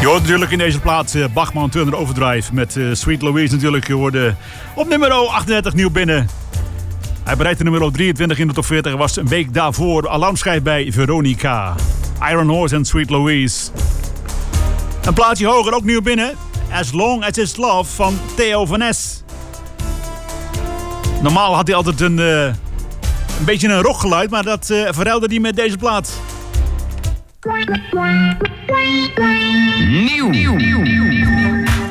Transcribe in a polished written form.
Je hoort natuurlijk in deze plaat Bachman Turner Overdrive met Sweet Louise natuurlijk. Je hoorde op nummer 38 nieuw binnen. Hij bereikte nummer 23 in de top 40. Was een week daarvoor alarmschijf bij Veronica. Iron Horse en Sweet Louise. Een plaatje hoger, ook nieuw binnen. As Long As It's Love van Theo van Es. Normaal had hij altijd een beetje een rockgeluid, maar dat verruilde hij met deze plaat. Nieuw.